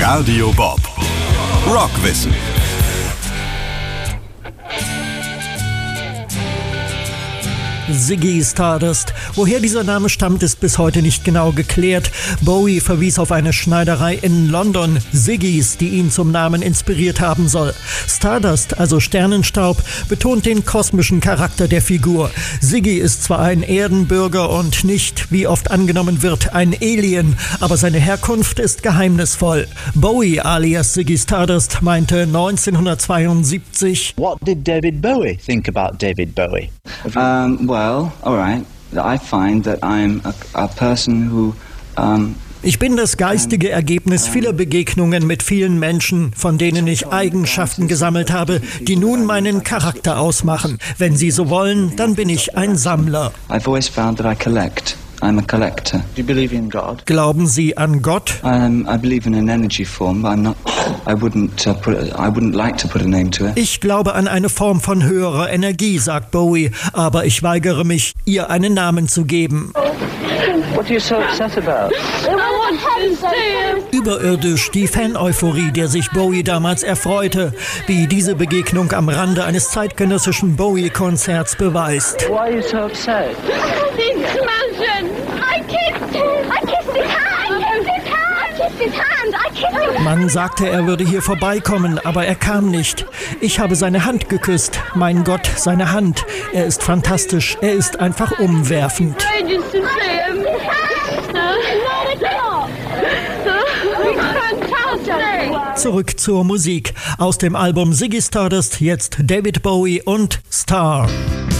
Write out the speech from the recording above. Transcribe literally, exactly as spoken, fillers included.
Radio Bob. Rockwissen. Ziggy Stardust. Woher dieser Name stammt, ist bis heute nicht genau geklärt. Bowie verwies auf eine Schneiderei in London, Ziggy's, die ihn zum Namen inspiriert haben soll. Stardust, also Sternenstaub, betont den kosmischen Charakter der Figur. Ziggy ist zwar ein Erdenbürger und nicht, wie oft angenommen wird, ein Alien, aber seine Herkunft ist geheimnisvoll. Bowie alias Ziggy Stardust meinte neunzehnhundertzweiundsiebzig: What did David Bowie think about David Bowie? Um, well, all right. I find that I'm a, a person who um, Ich bin das geistige Ergebnis vieler Begegnungen mit vielen Menschen, von denen ich Eigenschaften gesammelt habe, die nun meinen Charakter ausmachen. Wenn Sie so wollen, dann bin ich ein Sammler. I've always found that I collect. I'm a collector. Do you believe in God? Glauben Sie an Gott? Um, I believe in an energy form, but I'm not. I wouldn't. Uh, put, I wouldn't like to put a name to it. Ich glaube an eine Form von höherer Energie, sagt Bowie, aber ich weigere mich, ihr einen Namen zu geben. What are you so upset about? Überirdisch die Fan-Euphorie, der sich Bowie damals erfreute, wie diese Begegnung am Rande eines zeitgenössischen Bowie-Konzerts beweist. Why are you so upset? Man sagte, er würde hier vorbeikommen, aber er kam nicht. Ich habe seine Hand geküsst. Mein Gott, seine Hand. Er ist fantastisch. Er ist einfach umwerfend. Zurück zur Musik. Aus dem Album Ziggy Stardust jetzt David Bowie und Star.